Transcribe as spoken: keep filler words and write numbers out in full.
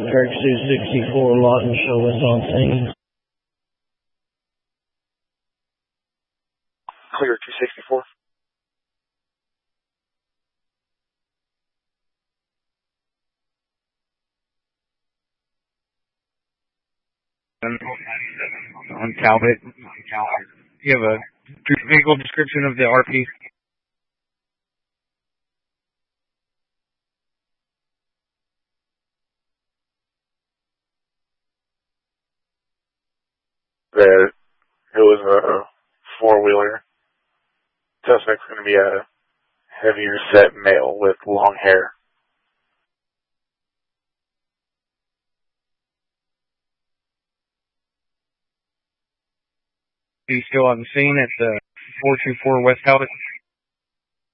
Suspect two sixty-four, Lawton Show is on scene. Clear two sixty-four. On Talbot. You have a vehicle description of the R P? That it was a four-wheeler. Suspect's going to be a heavier set male with long hair. Are you still on the scene at the four two four West Talbot?